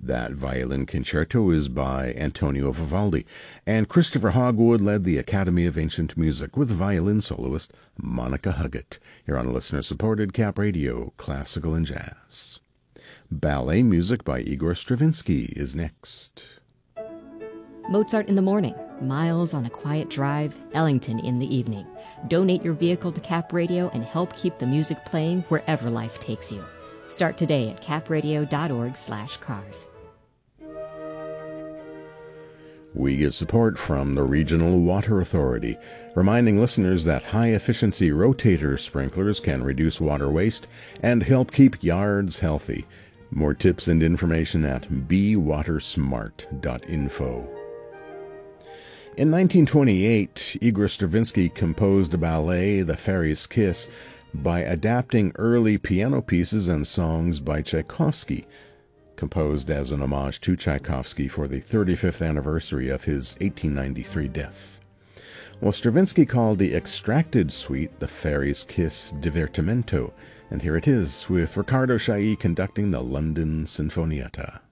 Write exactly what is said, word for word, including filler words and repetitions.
That violin concerto is by Antonio Vivaldi, and Christopher Hogwood led the Academy of Ancient Music with violin soloist Monica Huggett, here on listener-supported Cap Radio, Classical and Jazz. Ballet music by Igor Stravinsky is next. Mozart in the morning, Miles on a quiet drive, Ellington in the evening. Donate your vehicle to Cap Radio and help keep the music playing wherever life takes you. Start today at capradio.org slash cars. We get support from the Regional Water Authority, reminding listeners that high-efficiency rotator sprinklers can reduce water waste and help keep yards healthy. More tips and information at be water smart dot info. In nineteen twenty-eight, Igor Stravinsky composed a ballet, The Fairy's Kiss, by adapting early piano pieces and songs by Tchaikovsky, composed as an homage to Tchaikovsky for the thirty-fifth anniversary of his eighteen ninety-three death. Well, Stravinsky called the extracted suite The Fairy's Kiss Divertimento, and here it is, with Riccardo Chailly conducting the London Sinfonietta.